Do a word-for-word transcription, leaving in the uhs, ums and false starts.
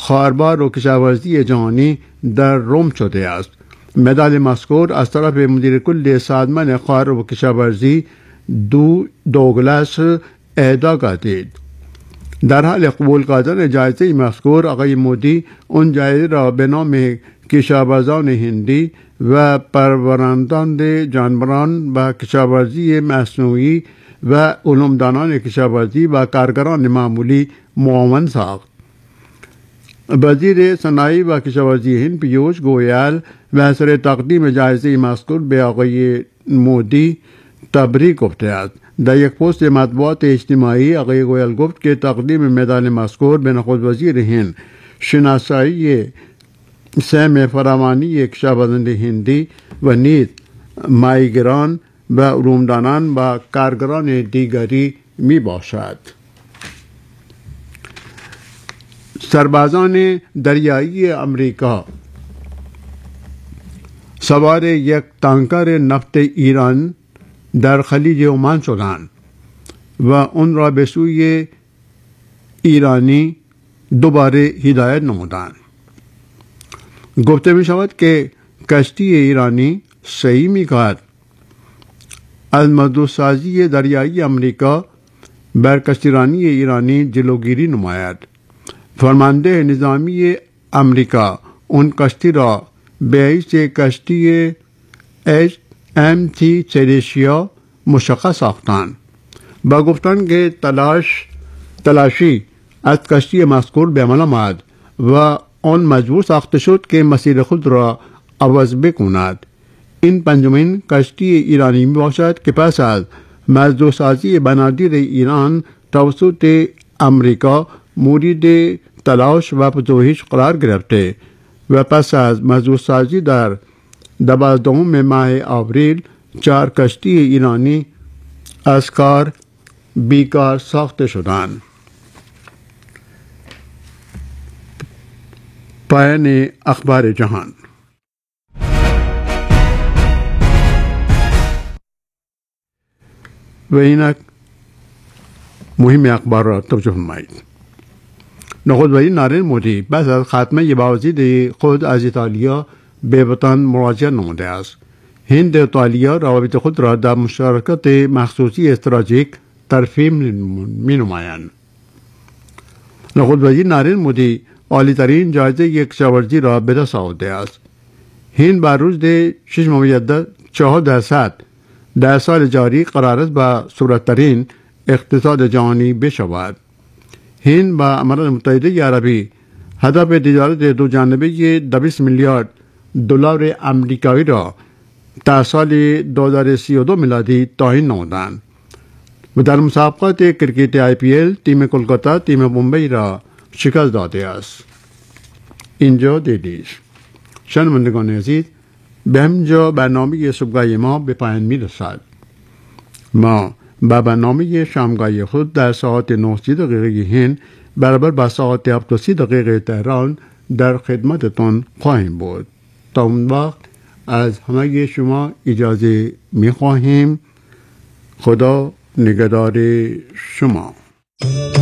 خواهربار و کشاورزی جهانی در روم شده است. مدال مذکور از طرف مدیر کل سازمان خواهر و کشاورزی دو دوگلاس اهدا گردید. در حال قبول کردن جایزه مذکور آقای مودی اون جایزه را به نام کشاورزان هندی و پرورندان جانوران و کشاورزی مصنوعی و علومدانان کشاورزی و کارگران معمولی معاون ساخت. وزیر صنایع و کشاورزی هند پیوش گویل و سر تقدیم جایزه مذکور به آقای مودی تبریک گفته است. در یک پست مطبوعات اجتماعی آقای گویل گفت که تقدیم مدال مذکور به نخست وزیر هند شناسایی سهم فراوانی کشاورزان هندی و نیز ماهیگیران و علومدانان و کارگران دیگری می باشد. سربازان دریایی امریکا سوار یک تانکر نفت ایران در خلیج عمان شدند و اون را به سوی ایرانی دوباره هدایت نمودند. گفته می شود که کشتی ایرانی سعی می کرد از مزدورسازی دریایی امریکا بر کشتیرانی ایرانی جلوگیری نماید. فرمانده نظامی امریکا اون کشتی را به حیث کشتی اچ ام تی سلیشیا مشخص ساختند و گفتند که تلاش تلاشی از کشتی مذکور به عمل آمد و آن مجبور ساخته شد که مسیر خود را عوض بکند. این پنجمین کشتی ایرانی می باشد که پس از مزدورسازی بنادر ایران توسط امریکا مورد تلاش و پژوهش قرار گرفته و پس از مزدورسازی در دوازدهم ماه آوریل چهار کشتی ایرانی از کار بیکار ساخته شدند. پایان اخبار جهان. و اینک مهم اخبار را توجه فرمایید. نخست وزیر نریندر مودی پس از خاتمه بازدید خود از ایتالیا به وطن مراجعت نموده است. هند و ایتالیا روابط خود را در مشارکت مخصوصی استراتژیک ترفیع می نمایند. نخست وزیر نریندر مودی عالی‌ترین جایزه کشاورزی را به دست آورده است. هند بر روز شش ممیز چهار درصد در سال جاری قرار است به سرعت‌ترین اقتصاد جهانی بشود. هند و امارات متحده عربی هدف تجارت دو جانبه دویست میلیارد دلار امریکایی را تا سال دو هزار و سی و دو میلادی تعیین نمودند و در مسابقات کرکٹ آی پی ال تیم کلکتا تیم ممبئی را شکست داده است. اینجا دیدید. شنوندگان عزیز، به همینجا برنامه صبحگاه ما به پایان می رسد. ما با برنامه شامگاه خود در ساعت نه و سی دقیقه هند برابر با ساعت هفت و سی دقیقه تهران در خدمتتان خواهیم بود. تا اون وقت از همه شما اجازه می خواهیم. خدا نگهدار شما.